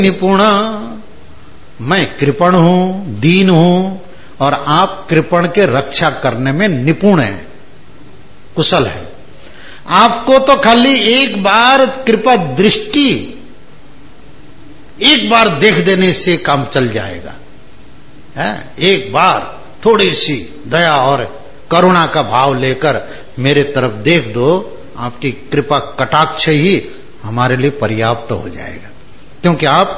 निपुण, मैं कृपण हूं, दीन हूं, और आप कृपण के रक्षा करने में निपुण हैं, कुशल हैं। आपको तो खाली एक बार कृपा दृष्टि, एक बार देख देने से काम चल जाएगा। एक बार थोड़ी सी दया और करुणा का भाव लेकर मेरे तरफ देख दो, आपकी कृपा कटाक्ष ही हमारे लिए पर्याप्त हो जाएगा, क्योंकि आप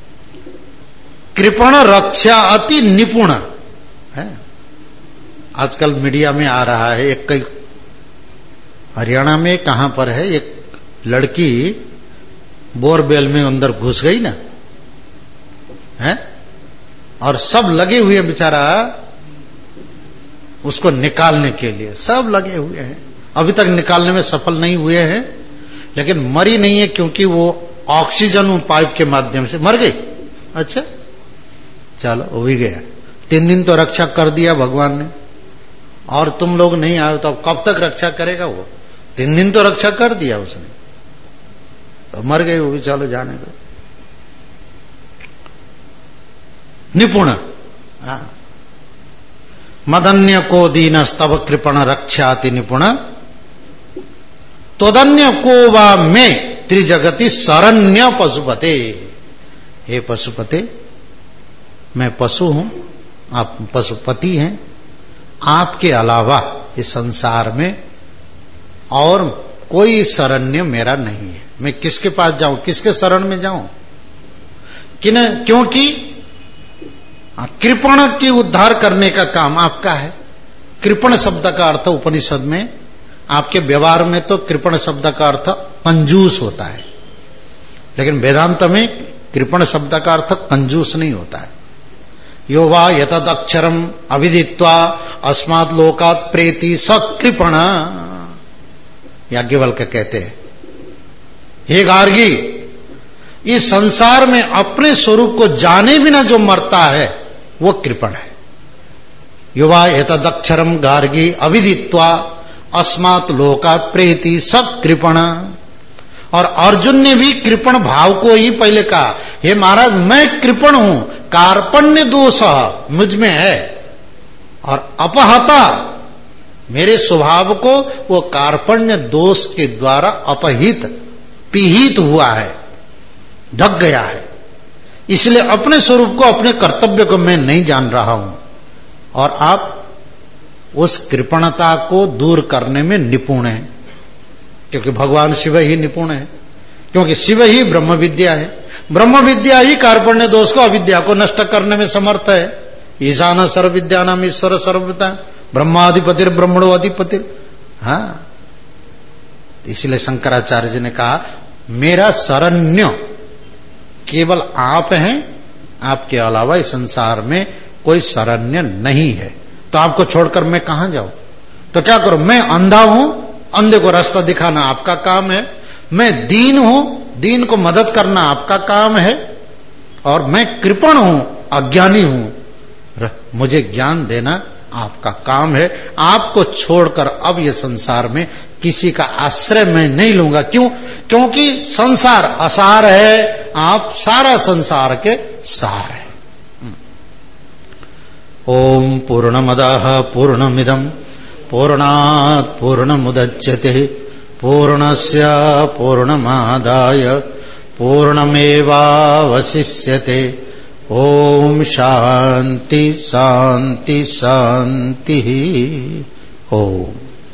कृपण रक्षा अति निपुण है। आजकल मीडिया में आ रहा है, एक कई हरियाणा में कहां पर है, एक लड़की बोरवेल में अंदर घुस गई ना है, और सब लगे हुए बेचारा उसको निकालने के लिए, सब लगे हुए हैं, अभी तक निकालने में सफल नहीं हुए हैं, लेकिन मरी नहीं है क्योंकि वो ऑक्सीजन पाइप के माध्यम से मर गई। अच्छा चलो वो भी गया, 3 दिन तो रक्षा कर दिया भगवान ने, और तुम लोग नहीं आए तो अब कब तक रक्षा करेगा वो? 3 दिन तो रक्षा कर दिया उसने, तो मर गई वो भी, चलो जाने दो। निपुण, मदन्य को दीन स्तव कृपण रक्षाति निपुण, तोदन्य को वा में त्रिजगति शरण्य पशुपते। हे पशुपते, मैं पशु हूं, आप पशुपति हैं, आपके अलावा इस संसार में और कोई शरण्य मेरा नहीं है। मैं किसके पास जाऊं, किसके शरण में जाऊं? क्योंकि कृपण की उद्धार करने का काम आपका है। कृपण शब्द का अर्थ उपनिषद में, आपके व्यवहार में तो कृपण शब्द का अर्थ कंजूस होता है, लेकिन वेदांत में कृपण शब्द का अर्थ कंजूस नहीं होता है। यो वा यतद अक्षरम अविदित्वा अस्मात् लोकात् प्रेति सकृपण, याज्ञवल्क्य कहते हैं, हे गार्गी, इस संसार में अपने स्वरूप को जाने बिना जो मरता है वो कृपण है। युवा एतद अक्षरम गार्गी अविदित्वा अस्मात् लोकात् प्रेति सकृपण। और अर्जुन ने भी कृपण भाव को ही पहले कहा, हे महाराज मैं कृपण हूं, कार्पण्य दोष मुझ में है, और अपहता, मेरे स्वभाव को वो कार्पण्य दोष के द्वारा अपहित, पीहित हुआ है, ढक गया है, इसलिए अपने स्वरूप को, अपने कर्तव्य को मैं नहीं जान रहा हूं। और आप उस कृपणता को दूर करने में निपुण हैं, क्योंकि भगवान शिव ही निपुण है, क्योंकि शिव ही ब्रह्म विद्या है। ब्रह्म विद्या ही कार्पण्य दोष को, अविद्या को नष्ट करने में समर्थ है। ईशान सर्व विद्या नाम ईश्वर सर्वता, ब्रह्माधिपतिर ब्रह्मणो अधिपतिर। हाँ, इसलिए शंकराचार्य जी ने कहा, मेरा शरण्य केवल आप हैं, आपके अलावा इस संसार में कोई शरण्य नहीं है। तो आपको छोड़कर मैं कहां जाऊं? तो क्या करूं? मैं अंधा हूं, अंधे को रास्ता दिखाना आपका काम है। मैं दीन हूं, दीन को मदद करना आपका काम है। और मैं कृपण हूं, अज्ञानी हूं, मुझे ज्ञान देना आपका काम है। आपको छोड़कर अब ये संसार में किसी का आश्रय मैं नहीं लूंगा। क्यों? क्योंकि संसार असार है, आप सारा संसार के सार है। ओम पूर्णमदः पूर्णमिदं पूर्णात् पूर्णमुदच्यते पूर्णस्य पूर्णमादाय पूर्णमेवावशिष्यते। ओम शांति शांति शांति। ओम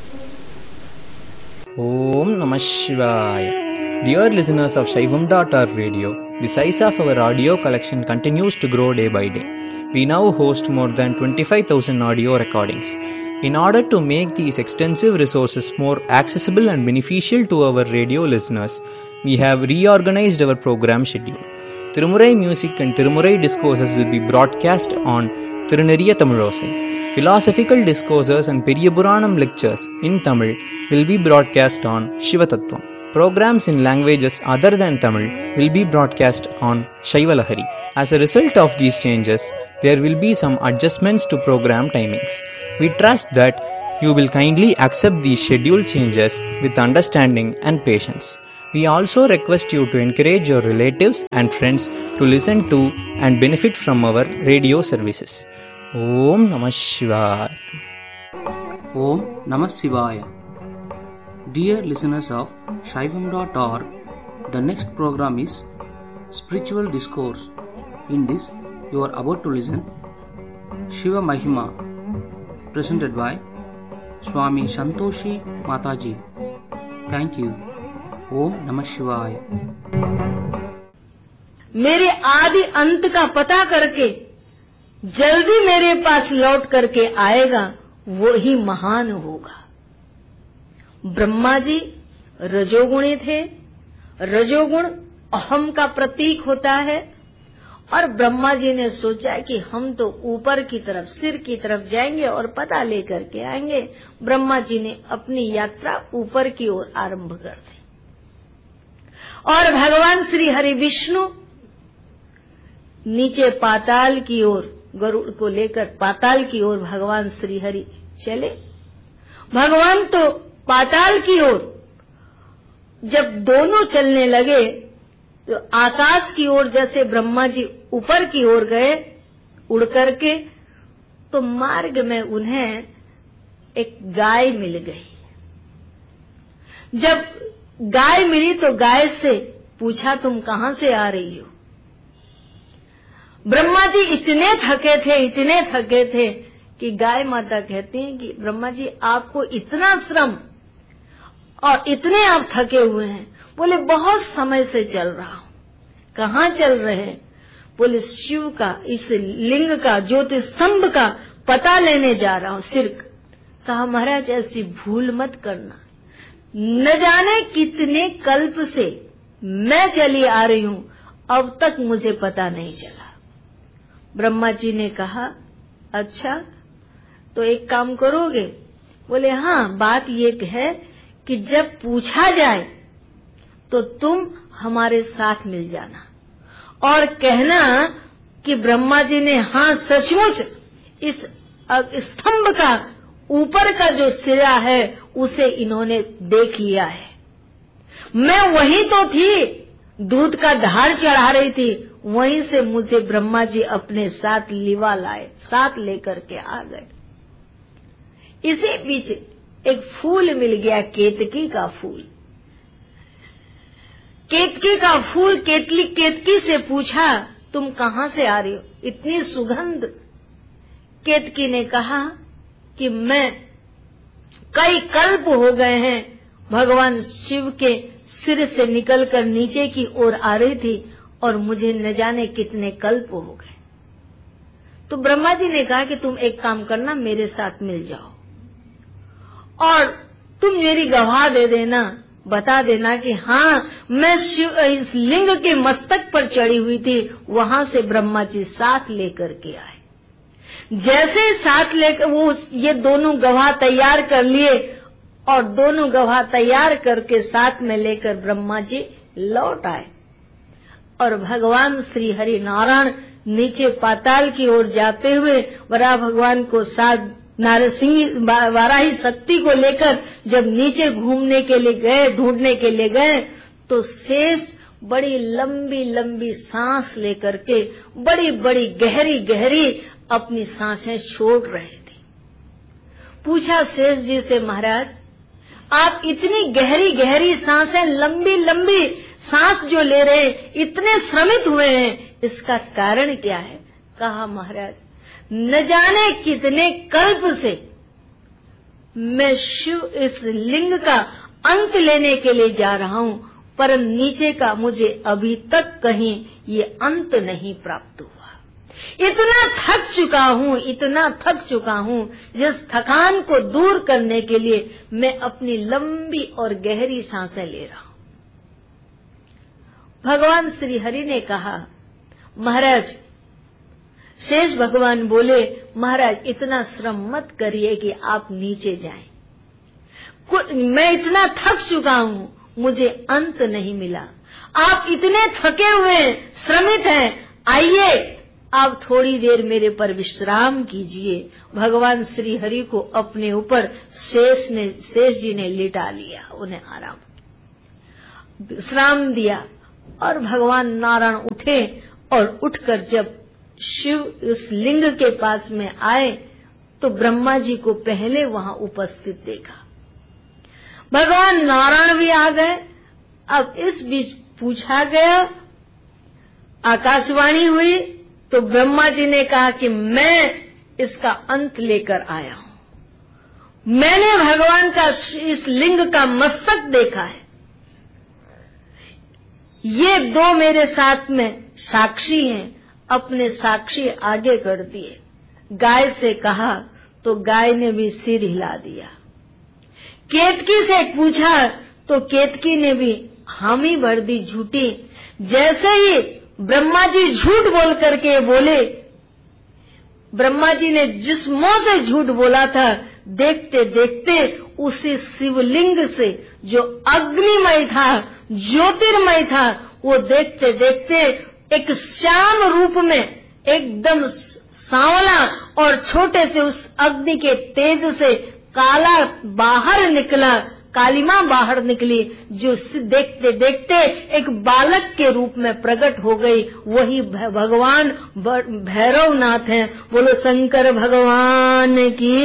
Namah Shivaya. Dear listeners of Shaivam.org radio, the size of our audio collection continues to grow day by day. We now host more than 25,000 audio recordings. In order to make these extensive resources more accessible and beneficial to our radio listeners, we have reorganized our program schedule. Tirumurai music and Tirumurai discourses will be broadcast on Tiruneriya Tamilosai. Philosophical discourses and Periyapuranam lectures in Tamil will be broadcast on Shivatattvam. Programs in languages other than Tamil will be broadcast on Shaivalahari. As a result of these changes, there will be some adjustments to program timings. We trust that you will kindly accept these schedule changes with understanding and patience. We also request you to encourage your relatives and friends to listen to and benefit from our radio services. Om Namah Shivaya. Om Namah Shivaya. Dear listeners of Shaivam.org, the next program is Spiritual Discourse. In this, you are about to listen Shiva Mahima, presented by Swami Santoshi Mataji. Thank you. ओम नमः शिवाय। मेरे आदि अंत का पता करके जल्दी मेरे पास लौट करके आएगा, वो ही महान होगा। ब्रह्मा जी रजोगुणी थे। रजोगुण अहम का प्रतीक होता है और ब्रह्मा जी ने सोचा कि हम तो ऊपर की तरफ, सिर की तरफ जाएंगे और पता लेकर के आएंगे। ब्रह्मा जी ने अपनी यात्रा ऊपर की ओर आरंभ कर दी और भगवान श्री हरि विष्णु नीचे पाताल की ओर, गरुड़ को लेकर पाताल की ओर भगवान श्री हरि चले। भगवान तो पाताल की ओर जब दोनों चलने लगे तो आकाश की ओर जैसे ब्रह्मा जी ऊपर की ओर गए उड़ करके, तो मार्ग में उन्हें एक गाय मिल गई। जब गाय मिली तो गाय से पूछा, तुम कहां से आ रही हो? ब्रह्मा जी इतने थके थे कि गाय माता कहती हैं कि ब्रह्मा जी आपको इतना श्रम और इतने आप थके हुए हैं। बोले बहुत समय से चल रहा हूं। कहां चल रहे हैं? बोले शिव का, इस लिंग का, ज्योति स्तंभ का पता लेने जा रहा हूं, सिर। कहा महाराज ऐसी भूल मत करना, न जाने कितने कल्प से मैं चली आ रही हूं, अब तक मुझे पता नहीं चला। ब्रह्मा जी ने कहा अच्छा तो एक काम करोगे? बोले हाँ, बात ये है कि जब पूछा जाए तो तुम हमारे साथ मिल जाना और कहना कि ब्रह्मा जी ने हाँ सचमुच इस स्तंभ का ऊपर का जो सिरा है उसे इन्होंने देख लिया है। मैं वहीं तो थी, दूध का धार चढ़ा रही थी, वहीं से मुझे ब्रह्मा जी अपने साथ लिवा लाए, साथ लेकर के आ गए। इसी बीच एक फूल मिल गया, केतकी का फूल। केतकी का फूल केतकी से पूछा, तुम कहां से आ रही हो, इतनी सुगंध? केतकी ने कहा कि मैं कई कल्प हो गए हैं, भगवान शिव के सिर से निकलकर नीचे की ओर आ रही थी और मुझे न जाने कितने कल्प हो गए। तो ब्रह्मा जी ने कहा कि तुम एक काम करना, मेरे साथ मिल जाओ और तुम मेरी गवाह दे देना, बता देना कि हाँ मैं शिव इस लिंग के मस्तक पर चढ़ी हुई थी, वहां से ब्रह्मा जी साथ लेकर के आए। जैसे साथ लेकर वो ये दोनों गवाह तैयार कर लिए और दोनों गवाह तैयार करके साथ में लेकर ब्रह्मा जी लौट आए और भगवान श्री हरि नारायण नीचे पाताल की ओर जाते हुए वराह भगवान को साथ नारसिंह वाराही शक्ति को लेकर जब नीचे घूमने के लिए गए, ढूंढने के लिए गए, तो शेष बड़ी लंबी लंबी सांस लेकर के बड़ी बड़ी गहरी गहरी अपनी सांसें छोड़ रहे थे। पूछा शेष जी से, महाराज आप इतनी गहरी गहरी सांसें, लंबी लंबी सांस जो ले रहे हैं, इतने श्रमित हुए हैं, इसका कारण क्या है? कहा महाराज न जाने कितने कल्प से मैं शिव इस लिंग का अंत लेने के लिए जा रहा हूं, पर नीचे का मुझे अभी तक कहीं ये अंत नहीं प्राप्त हुआ। इतना थक चुका हूं, जिस थकान को दूर करने के लिए मैं अपनी लंबी और गहरी सांसें ले रहा हूं। भगवान श्री हरि ने कहा, महाराज, शेष भगवान बोले, महाराज इतना श्रम मत करिए कि आप नीचे जाएं। मैं इतना थक चुका हूं, मुझे अंत नहीं मिला। आप इतने थके हुए, श्रमित हैं, आइए आप थोड़ी देर मेरे पर विश्राम कीजिए। भगवान श्री हरि को अपने ऊपर शेष जी ने लिटा लिया, उन्हें आराम। विश्राम दिया और भगवान नारायण उठे और उठकर जब शिव उस लिंग के पास में आए तो ब्रह्मा जी को पहले वहां उपस्थित देखा। भगवान नारायण भी आ गए। अब इस बीच पूछा गया, आकाशवाणी हुई तो ब्रह्मा जी ने कहा कि मैं इसका अंत लेकर आया हूं। मैंने भगवान का इस लिंग का मस्तक देखा है। ये दो मेरे साथ में साक्षी हैं। अपने साक्षी आगे कर दिए। गाय से कहा तो गाय ने भी सिर हिला दिया। केतकी से पूछा तो केतकी ने भी हामी भर दी झूठी। जैसे ही ब्रह्मा जी झूठ बोल करके बोले, ब्रह्मा जी ने जिस मुंह से झूठ बोला था, देखते देखते उसी शिवलिंग से जो अग्निमय था, ज्योतिर्मय था, वो देखते देखते एक श्याम रूप में एकदम सांवला और छोटे से उस अग्नि के तेज से काला बाहर निकला, कालिमा बाहर निकली, जो देखते देखते एक बालक के रूप में प्रकट हो गई। वही भगवान भैरवनाथ हैं। बोलो शंकर भगवान की।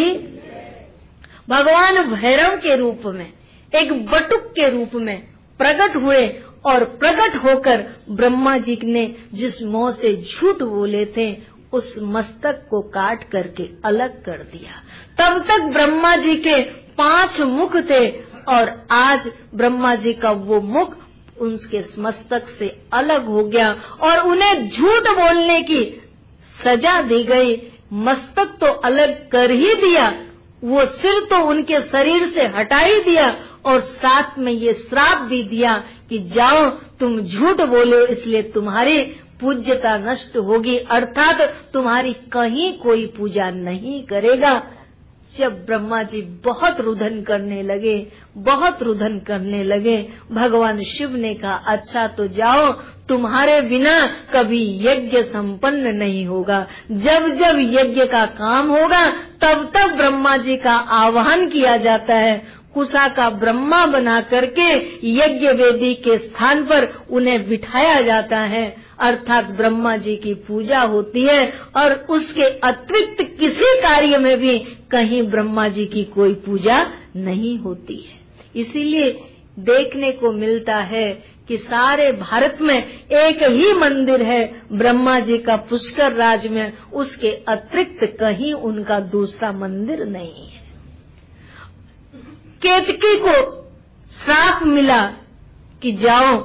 भगवान भैरव के रूप में, एक बटुक के रूप में प्रकट हुए और प्रकट होकर ब्रह्मा जी ने जिस मुंह से झूठ बोले थे उस मस्तक को काट करके अलग कर दिया। तब तक ब्रह्मा जी के 5 मुख थे और आज ब्रह्मा जी का वो मुख उनके मस्तक से अलग हो गया और उन्हें झूठ बोलने की सजा दी गई। मस्तक तो अलग कर ही दिया, वो सिर तो उनके शरीर से हटा ही दिया और साथ में ये श्राप भी दिया कि जाओ तुम झूठ बोले इसलिए तुम्हारी पूज्यता नष्ट होगी, अर्थात तुम्हारी कहीं कोई पूजा नहीं करेगा। जब ब्रह्मा जी बहुत रुदन करने लगे, बहुत रुदन करने लगे, भगवान शिव ने कहा अच्छा तो जाओ, तुम्हारे बिना कभी यज्ञ संपन्न नहीं होगा। जब जब यज्ञ का काम होगा तब तब ब्रह्मा जी का आवाहन किया जाता है। कुशा का ब्रह्मा बना करके यज्ञ वेदी के स्थान पर उन्हें बिठाया जाता है, अर्थात ब्रह्मा जी की पूजा होती है और उसके अतिरिक्त किसी कार्य में भी कहीं ब्रह्मा जी की कोई पूजा नहीं होती है। इसीलिए देखने को मिलता है कि सारे भारत में एक ही मंदिर है ब्रह्मा जी का पुष्कर राज में, उसके अतिरिक्त कहीं उनका दूसरा मंदिर नहीं है। केतकी को श्राप मिला कि जाओ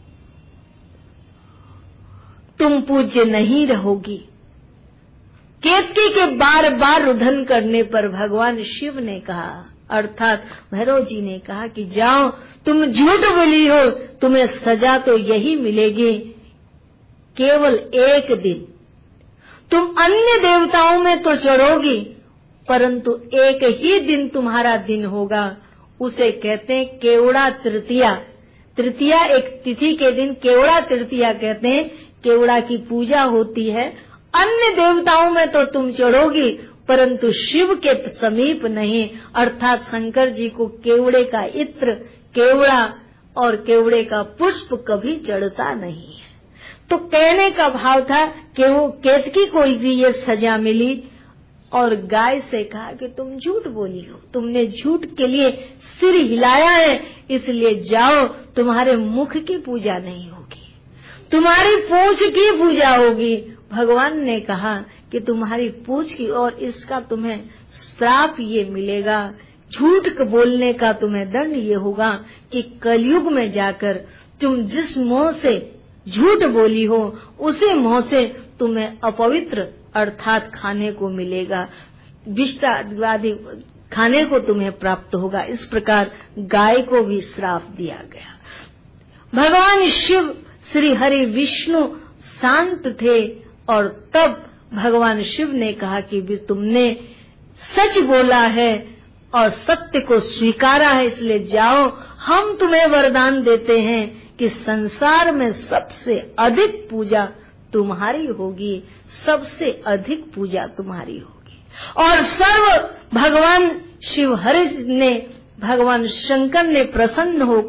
तुम पूज्य नहीं रहोगी। केतकी के बार बार रुदन करने पर भगवान शिव ने कहा, अर्थात भैरव जी ने कहा कि जाओ तुम झूठ बोली हो, तुम्हें सजा तो यही मिलेगी, केवल एक दिन। तुम अन्य देवताओं में तो चढ़ोगी परंतु एक ही दिन तुम्हारा दिन होगा, उसे कहते हैं केवड़ा तृतीया। तृतीया एक तिथि के दिन केवड़ा तृतीया कहते हैं, केवड़ा की पूजा होती है। अन्य देवताओं में तो तुम चढ़ोगी परंतु शिव के समीप नहीं, अर्थात शंकर जी को केवड़े का इत्र, केवड़ा और केवड़े का पुष्प कभी चढ़ता नहीं है। तो कहने का भाव था कि वो केतकी को भी ये सजा मिली और गाय से कहा कि तुम झूठ बोली हो, तुमने झूठ के लिए सिर हिलाया है, इसलिए जाओ तुम्हारे मुख की पूजा नहीं होगी, तुम्हारी पूंछ की पूजा होगी। भगवान ने कहा कि तुम्हारी पूंछ की, और इसका तुम्हें श्राप ये मिलेगा, झूठ बोलने का तुम्हें दंड ये होगा कि कलयुग में जाकर तुम जिस मुंह से झूठ बोली हो उसी मुंह से तुम्हें अपवित्र अर्थात खाने को मिलेगा, विषादी खाने को तुम्हें प्राप्त होगा। इस प्रकार गाय को भी श्राप दिया गया। भगवान शिव श्री हरि विष्णु शांत थे और तब भगवान शिव ने कहा कि भी तुमने सच बोला है और सत्य को स्वीकारा है, इसलिए जाओ हम तुम्हें वरदान देते हैं कि संसार में सबसे अधिक पूजा तुम्हारी होगी, सबसे अधिक पूजा तुम्हारी होगी। और सर्व भगवान शिव हरि ने, भगवान शंकर ने प्रसन्न होकर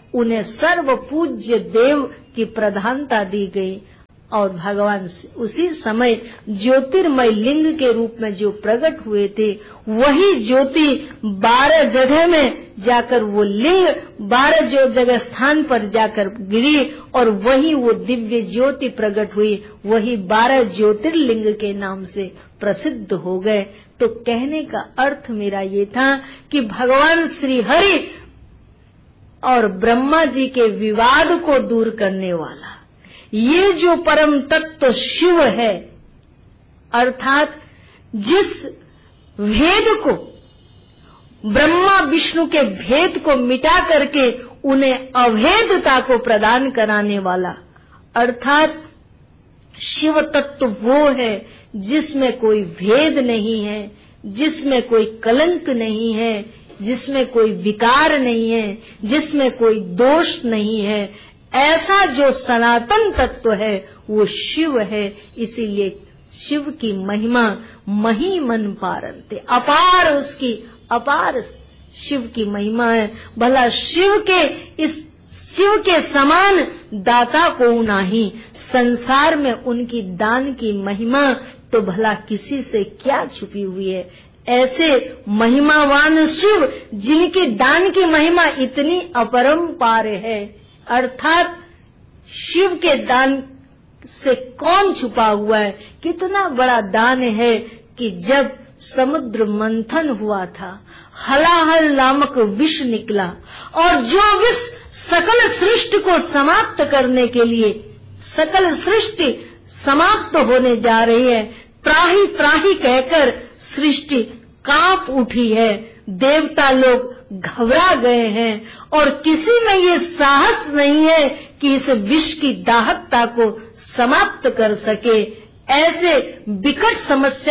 उन्हें सर्व पूज्य देव की प्रधानता दी गई और भगवान उसी समय ज्योतिर्मय लिंग के रूप में जो प्रकट हुए थे, वही ज्योति 12 जगह में जाकर वो लिंग 12 जो जगह स्थान पर जाकर गिरी और वही वो दिव्य ज्योति प्रकट हुई, वही 12 ज्योतिर्लिंग के नाम से प्रसिद्ध हो गए। तो कहने का अर्थ मेरा ये था कि भगवान श्री हरि और ब्रह्मा जी के विवाद को दूर करने वाला ये जो परम तत्व शिव है, अर्थात जिस भेद को ब्रह्मा विष्णु के भेद को मिटा करके उन्हें अभेदता को प्रदान कराने वाला, अर्थात शिव तत्व वो है जिसमें कोई भेद नहीं है, जिसमें कोई कलंक नहीं है, जिसमें कोई विकार नहीं है, जिसमें कोई दोष नहीं है। ऐसा जो सनातन तत्व है वो शिव है। इसीलिए शिव की महिमा महिमन पारंते, अपार उसकी अपार शिव की महिमा है। भला शिव के समान दाता को नाही, संसार में उनकी दान की महिमा तो भला किसी से क्या छुपी हुई है। ऐसे महिमावान शिव जिनकी दान की महिमा इतनी अपरंपार है, अर्थात शिव के दान से कौन छुपा हुआ है। कितना बड़ा दान है कि जब समुद्र मंथन हुआ था, हलाहल नामक विष निकला और जो विष सकल सृष्टि को समाप्त करने के लिए, सकल सृष्टि समाप्त होने जा रही है, त्राही त्राही कहकर सृष्टि कांप उठी है, देवता लोग घबरा गए हैं और किसी में ये साहस नहीं है कि इस विष की दाहकता को समाप्त कर सके। ऐसे विकट समस्या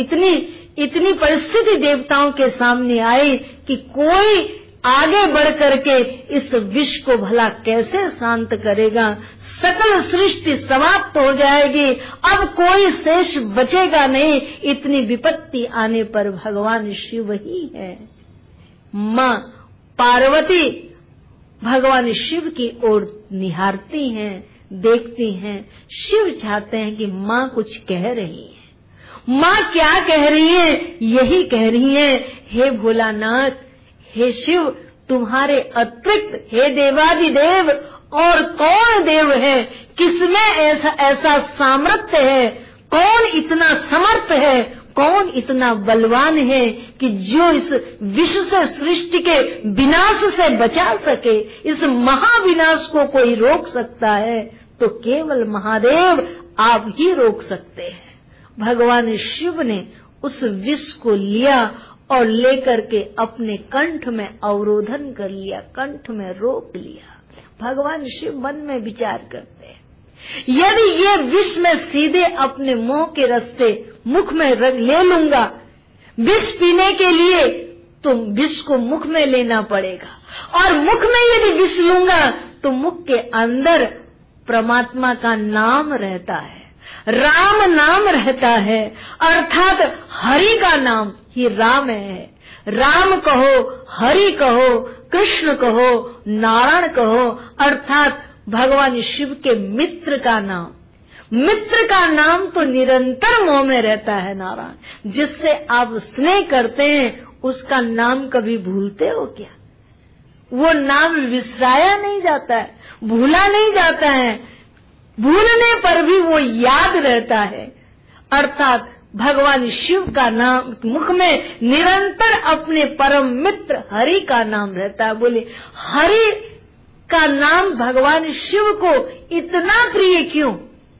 इतनी परिस्थिति देवताओं के सामने आई कि कोई आगे बढ़ करके इस विष को भला कैसे शांत करेगा। सकल सृष्टि समाप्त हो जाएगी, अब कोई शेष बचेगा नहीं। इतनी विपत्ति आने पर भगवान शिव ही है। माँ पार्वती भगवान शिव की ओर निहारती हैं, देखती हैं। शिव चाहते हैं कि माँ कुछ कह रही है। माँ क्या कह रही है? यही कह रही है, हे भोलानाथ, हे शिव, तुम्हारे अतिरिक्त हे देवादिदेव और कौन देव है? किसमें ऐसा सामर्थ्य है? कौन इतना समर्थ है? कौन इतना बलवान है कि जो इस विश्व से सृष्टि के विनाश से बचा सके? इस महाविनाश को कोई रोक सकता है तो केवल महादेव आप ही रोक सकते हैं। भगवान शिव ने उस विष को लिया और लेकर के अपने कंठ में अवरोधन कर लिया, कंठ में रोक लिया। भगवान शिव मन में विचार करते हैं, यदि ये विष मैं सीधे अपने मुंह के रास्ते मुख में ले लूंगा, विष पीने के लिए तो विष को मुख में लेना पड़ेगा और मुख में यदि विष लूंगा तो मुख के अंदर परमात्मा का नाम रहता है, राम नाम रहता है, अर्थात हरि का नाम ही राम है। राम कहो, हरि कहो, कृष्ण कहो, नारायण कहो, अर्थात भगवान शिव के मित्र का नाम। मित्र का नाम तो निरंतर मुंह में रहता है नारायण। जिससे आप स्नेह करते हैं उसका नाम कभी भूलते हो क्या? वो नाम विसराया नहीं जाता है, भूला नहीं जाता है, भूलने पर भी वो याद रहता है। अर्थात भगवान शिव का नाम मुख में निरंतर अपने परम मित्र हरि का नाम रहता है। बोले हरि का नाम भगवान शिव को इतना प्रिय क्यों?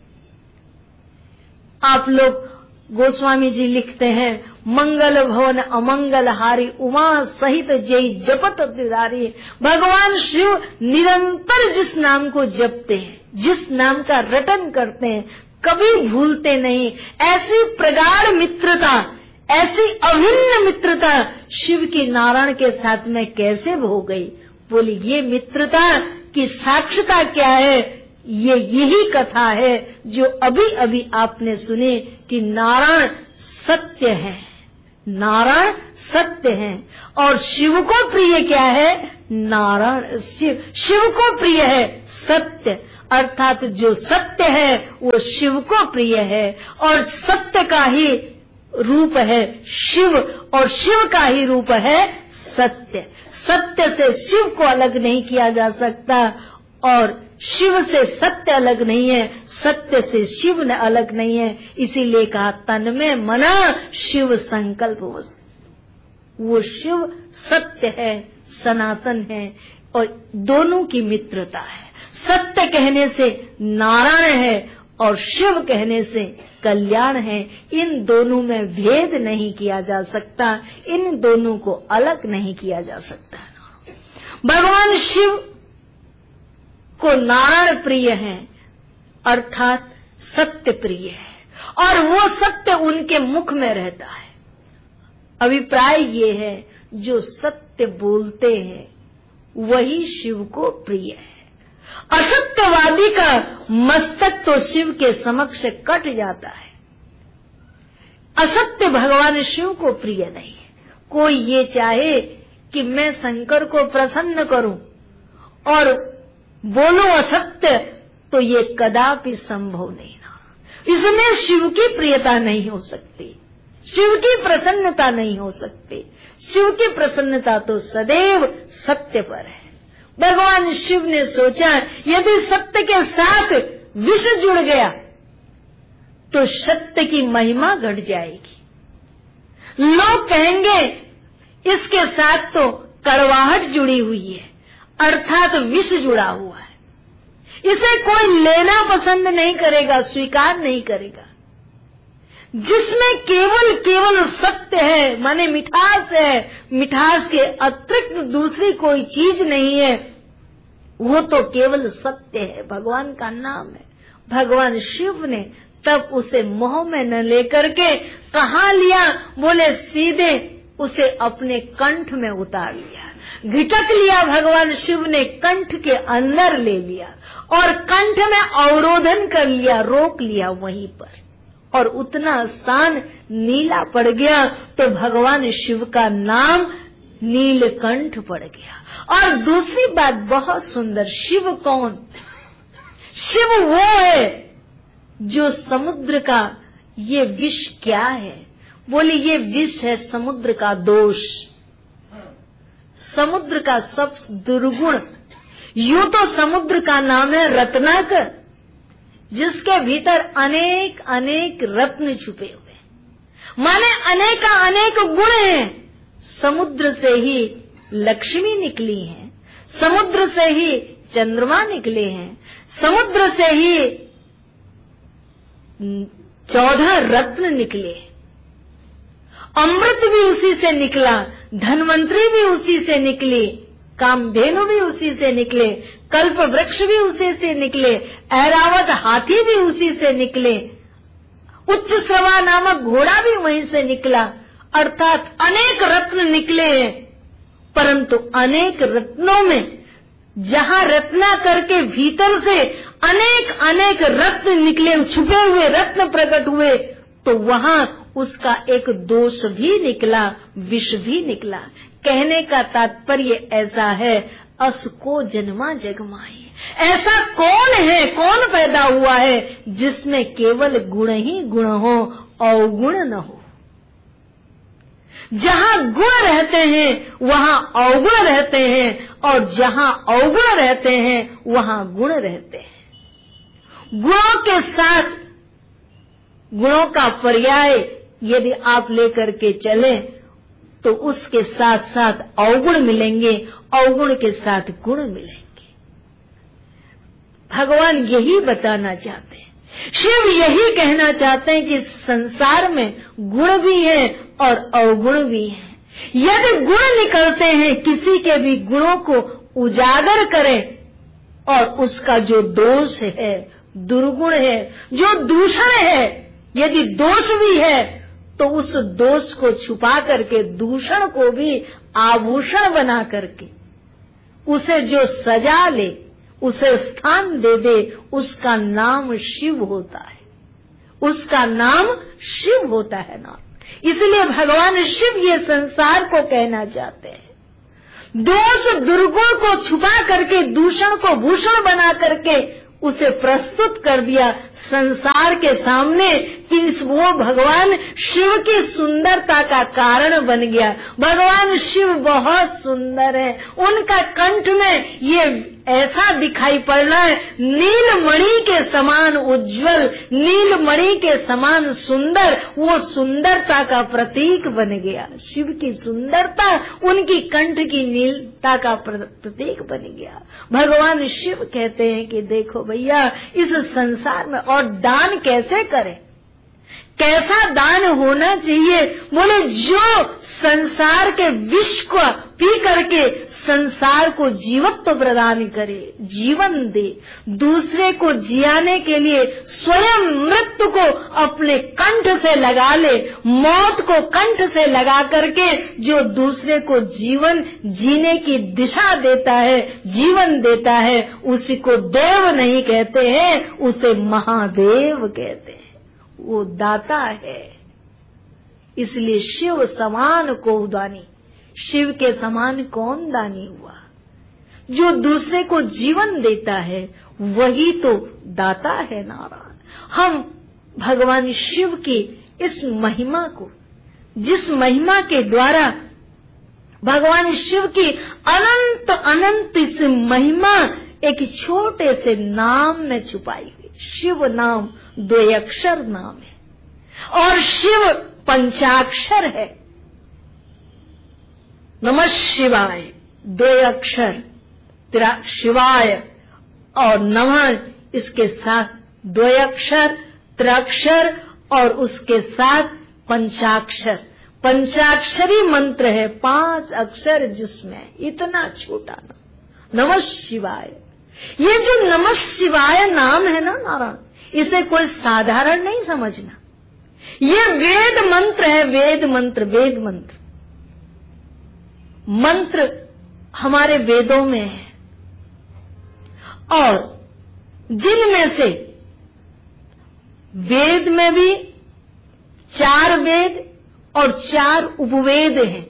आप लोग गोस्वामी जी लिखते हैं, मंगल भवन अमंगल हारी उमा सहित जय जपत दिदारी। भगवान शिव निरंतर जिस नाम को जपते हैं, जिस नाम का रटन करते हैं, कभी भूलते नहीं। ऐसी प्रगाढ़ मित्रता, ऐसी अभिन्न मित्रता शिव की नारायण के साथ में कैसे हो गई? बोली ये मित्रता की साक्षता क्या है? ये यही कथा है जो अभी अभी आपने सुनी कि नारायण सत्य है, नारायण सत्य है और शिव को प्रिय क्या है? नारायण शिव को प्रिय है सत्य, अर्थात जो सत्य है वो शिव को प्रिय है और सत्य का ही रूप है शिव और शिव का ही रूप है सत्य। सत्य से शिव को अलग नहीं किया जा सकता और शिव से सत्य अलग नहीं है, सत्य से शिव न अलग नहीं है। इसीलिए कहा तन में मना शिव संकल्प वो शिव सत्य है, सनातन है और दोनों की मित्रता है। सत्य कहने से नारायण है और शिव कहने से कल्याण है। इन दोनों में भेद नहीं किया जा सकता, इन दोनों को अलग नहीं किया जा सकता। भगवान शिव को नारायण प्रिय है अर्थात सत्य प्रिय है और वो सत्य उनके मुख में रहता है। अभिप्राय ये है जो सत्य बोलते हैं वही शिव को प्रिय है। असत्यवादी का मस्तक तो शिव के समक्ष कट जाता है। असत्य भगवान शिव को प्रिय नहीं है। कोई ये चाहे कि मैं शंकर को प्रसन्न करूं और बोलो असत्य, तो ये कदापि संभव नहीं ना। इसमें शिव की प्रियता नहीं हो सकती, शिव की प्रसन्नता नहीं हो सकती। शिव की प्रसन्नता तो सदैव सत्य पर है। भगवान शिव ने सोचा यदि सत्य के साथ विष जुड़ गया तो सत्य की महिमा घट जाएगी। लोग कहेंगे इसके साथ तो कड़वाहट जुड़ी हुई है अर्थात विष जुड़ा हुआ है, इसे कोई लेना पसंद नहीं करेगा, स्वीकार नहीं करेगा। जिसमें केवल सत्य है माने मिठास है, मिठास के अतिरिक्त दूसरी कोई चीज नहीं है, वो तो केवल सत्य है, भगवान का नाम है। भगवान शिव ने तब उसे मोह में न लेकर के कहाँ लिया? बोले सीधे उसे अपने कंठ में उतार लिया, घिटक लिया। भगवान शिव ने कंठ के अंदर ले लिया और कंठ में अवरोधन कर लिया, रोक लिया वहीं पर और उतना स्थान नीला पड़ गया तो भगवान शिव का नाम नीलकंठ पड़ गया। और दूसरी बात बहुत सुंदर, शिव कौन? शिव वो है जो समुद्र का ये विष क्या है? बोले ये विष है समुद्र का दोष, समुद्र का सब दुर्गुण। यूं तो समुद्र का नाम है रत्नाकर, जिसके भीतर अनेक अनेक रत्न छुपे हुए, माने अनेक गुण हैं। समुद्र से ही लक्ष्मी निकली है, समुद्र से ही चंद्रमा निकले हैं, समुद्र से ही 14 रत्न निकले, अमृत भी उसी से निकला, धन्वंतरी भी उसी से निकली, कामधेनु भी उसी से निकले, कल्प वृक्ष भी उसी से निकले, ऐरावत हाथी भी उसी से निकले, उच्च श्रवा नामक घोड़ा भी वहीं से निकला। अर्थात अनेक रत्न निकले हैं, परंतु अनेक रत्नों में जहां रत्नाकर के भीतर से अनेक रत्न निकले, छुपे हुए रत्न प्रकट हुए, तो वहां उसका एक दोष भी निकला, विष भी निकला। कहने का तात्पर्य ऐसा है, अस को जन्मा जगमाई। ऐसा कौन है, कौन पैदा हुआ है जिसमें केवल गुण ही गुण हो, अवगुण न हो? जहां गुण रहते हैं वहां अवगुण रहते हैं और जहां अवगुण रहते हैं वहां गुण रहते हैं। गुणों के साथ गुणों का पर्याय यदि आप लेकर के चलें तो उसके साथ साथ अवगुण मिलेंगे, अवगुण के साथ गुण मिलेंगे। भगवान यही बताना चाहते हैं, शिव यही कहना चाहते हैं कि संसार में गुण भी है और अवगुण भी है। यदि गुण निकलते हैं, किसी के भी गुणों को उजागर करें और उसका जो दोष है, दुर्गुण है, जो दूषण है, यदि दोष भी है तो उस दोष को छुपा करके, दूषण को भी आभूषण बना करके उसे जो सजा ले, उसे स्थान दे दे, उसका नाम शिव होता है, उसका नाम शिव होता है ना। इसलिए भगवान शिव ये संसार को कहना चाहते हैं, दोष दुर्गुण को छुपा करके दूषण को भूषण बना करके उसे प्रस्तुत कर दिया संसार के सामने कि वो भगवान शिव की सुंदरता का कारण बन गया। भगवान शिव बहुत सुंदर है, उनका कंठ में ये ऐसा दिखाई पड़ रहा है, नीलमणि के समान उज्जवल, नीलमणि के समान सुंदर, वो सुंदरता का प्रतीक बन गया। शिव की सुंदरता उनकी कंठ की नीलता का प्रतीक बन गया। भगवान शिव कहते हैं कि देखो भैया, इस संसार में और दान कैसे करें, कैसा दान होना चाहिए? बोले जो संसार के विष को पी करके संसार को जीवत्व प्रदान करे, जीवन दे, दूसरे को जियाने के लिए स्वयं मृत्यु को अपने कंठ से लगा ले, मौत को कंठ से लगा करके जो दूसरे को जीवन जीने की दिशा देता है, जीवन देता है, उसी को देव नहीं कहते हैं, उसे महादेव कहते हैं। वो दाता है। इसलिए शिव समान को दानी, शिव के समान कौन दानी हुआ? जो दूसरे को जीवन देता है वही तो दाता है नारायण। हम भगवान शिव की इस महिमा को, जिस महिमा के द्वारा भगवान शिव की अनंत अनंत इस महिमा एक छोटे से नाम में छुपाई हुई। शिव नाम 2 अक्षर नाम है और शिव पंचाक्षर है। नमः शिवाय 2 अक्षर, शिवाय और नमः इसके साथ 2 अक्षर, त्रिअक्षर और उसके साथ पंचाक्षर। पंचाक्षरी मंत्र है, 5 अक्षर जिसमें इतना छोटा नाम नमः शिवाय। ये जो नमः शिवाय नाम है ना नारायण, इसे कोई साधारण नहीं समझना। ये वेद मंत्र है, वेद मंत्र, वेद मंत्र। मंत्र हमारे वेदों में है और जिनमें से वेद में भी 4 वेद और 4 उपवेद हैं।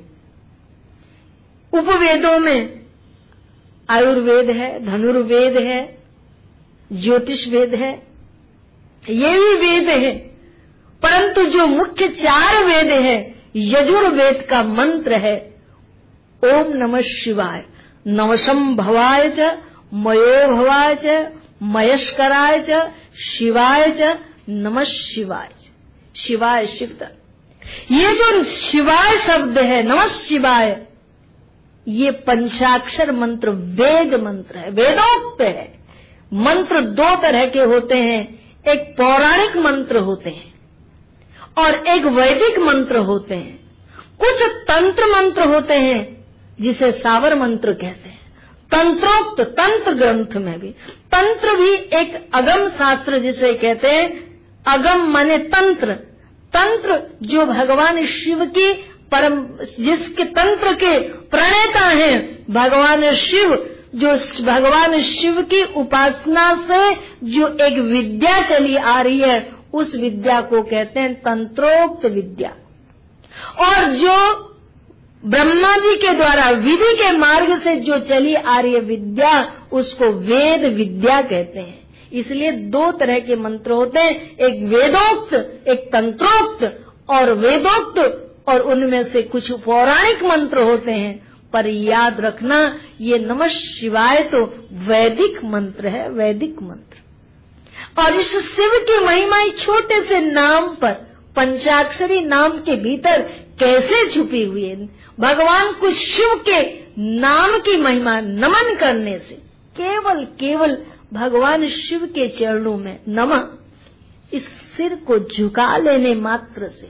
उपवेदों में आयुर्वेद है, धनुर्वेद है, ज्योतिष वेद है, ये भी वेद है। परंतु जो मुख्य 4 वेद है, यजुर्वेद का मंत्र है ओम नमः शिवाय, नवशंभवाय च, मयोभवाय च, मयस्कराय च, शिवाय च, नमः शिवाय। शिवाय शिव। ये जो शिवाय शब्द है, नमः शिवाय, ये पंचाक्षर मंत्र वेद मंत्र है, वेदोक्त है। मंत्र 2 तरह के होते हैं, एक पौराणिक मंत्र होते हैं और एक वैदिक मंत्र होते हैं। कुछ तंत्र मंत्र होते हैं जिसे सावर मंत्र कहते हैं। तंत्रोक्त, तंत्र ग्रंथ में भी, तंत्र भी एक अगम शास्त्र जिसे कहते हैं। अगम माने तंत्र, तंत्र जो भगवान शिव की परम, जिसके तंत्र के प्रणेता हैं भगवान शिव, जो भगवान शिव की उपासना से जो एक विद्या चली आ रही है, उस विद्या को कहते हैं तंत्रोक्त विद्या। और जो ब्रह्मा जी के द्वारा विधि के मार्ग से जो चली आ रही है विद्या, उसको वेद विद्या कहते हैं। इसलिए 2 तरह के मंत्र होते हैं, एक वेदोक्त, एक तंत्रोक्त और वेदोक्त, और उनमें से कुछ पौराणिक मंत्र होते हैं। पर याद रखना, ये नमः शिवाय तो वैदिक मंत्र है, वैदिक मंत्र। और इस शिव की महिमा छोटे से नाम पर, पंचाक्षरी नाम के भीतर कैसे छुपी हुई है। भगवान को शिव के नाम की महिमा नमन करने से, केवल भगवान शिव के चरणों में नमः, इस सिर को झुका लेने मात्र से,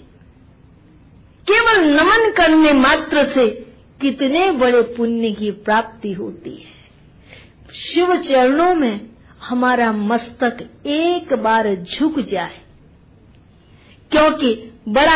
केवल नमन करने मात्र से कितने बड़े पुण्य की प्राप्ति होती है। शिव चरणों में हमारा मस्तक एक बार झुक जाए, क्योंकि बड़ा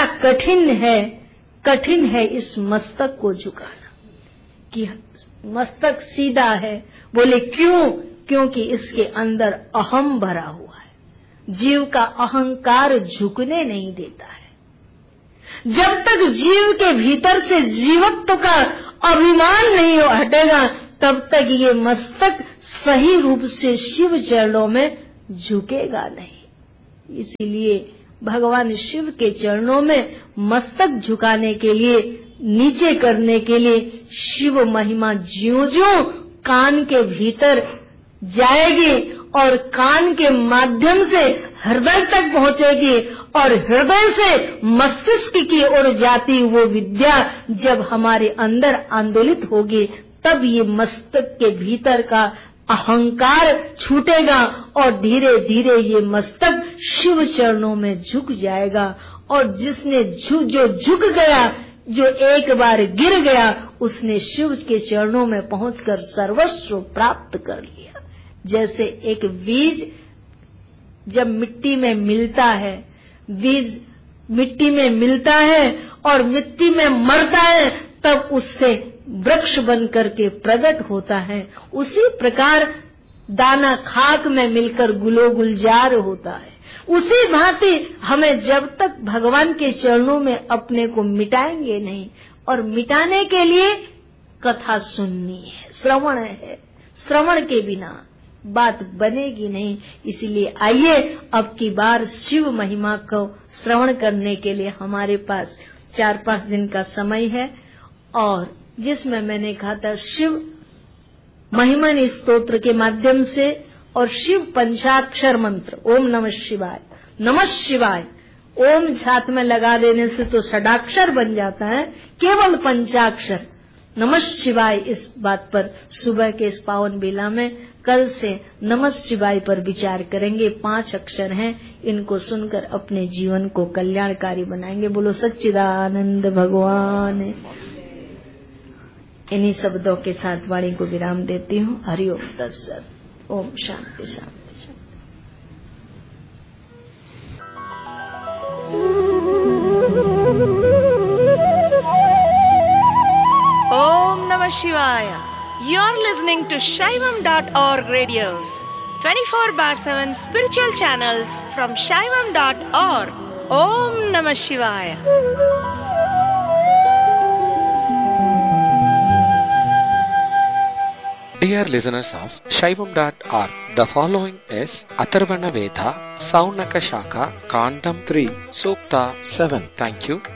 कठिन है इस मस्तक को झुकाना कि मस्तक सीधा है। बोले क्यों? क्योंकि इसके अंदर अहम भरा हुआ है, जीव का अहंकार झुकने नहीं देता है। जब तक जीव के भीतर से जीवत्व का अभिमान नहीं हटेगा, तब तक ये मस्तक सही रूप से शिव चरणों में झुकेगा नहीं। इसीलिए भगवान शिव के चरणों में मस्तक झुकाने के लिए, नीचे करने के लिए शिव महिमा ज्यों-ज्यों कान के भीतर जाएगी और कान के माध्यम से हृदय तक पहुंचेगी और हृदय से मस्तिष्क की ओर जाती वो विद्या जब हमारे अंदर आंदोलित होगी, तब ये मस्तक के भीतर का अहंकार छूटेगा और धीरे धीरे ये मस्तक शिव चरणों में झुक जाएगा। और जिसने जो झुक गया, जो एक बार गिर गया, उसने शिव के चरणों में पहुंचकर सर्वस्व प्राप्त कर लिया। जैसे एक बीज जब मिट्टी में मिलता है, बीज मिट्टी में मिलता है और मिट्टी में मरता है, तब उससे वृक्ष बन करके प्रकट होता है। उसी प्रकार दाना खाक में मिलकर गुलो गुलजार होता है। उसी भांति हमें जब तक भगवान के चरणों में अपने को मिटाएंगे नहीं, और मिटाने के लिए कथा सुननी है, श्रवण है। श्रवण के बिना बात बनेगी नहीं। इसलिए आइए अब की बार शिव महिमा को श्रवण करने के लिए हमारे पास 4-5 दिन का समय है, और जिसमें मैंने कहा था शिव महिमन स्तोत्र के माध्यम से और शिव पंचाक्षर मंत्र ओम नमः शिवाय, नमः शिवाय, ओम साथ में लगा देने से तो षडाक्षर बन जाता है, केवल पंचाक्षर नमः शिवाय। इस बात पर सुबह के इस पावन बेला में कल से नमः शिवाय पर विचार करेंगे। 5 अक्षर हैं, इनको सुनकर अपने जीवन को कल्याणकारी बनाएंगे। बोलो सच्चिदानंद भगवान। इन्हीं शब्दों के साथ वाणी को विराम देती हूँ। हरि ओम तत्सत। ओम शांति शांति शांति। Om Namah Shivaya. You're listening to Shaivam.org radios, 24/7 spiritual channels from Shaivam.org. Om Namah Shivaya. Dear listeners of Shaivam.org, the following is Atharvana Veda, Saunaka Shaka, Kandam 3, Sukta 7. Thank you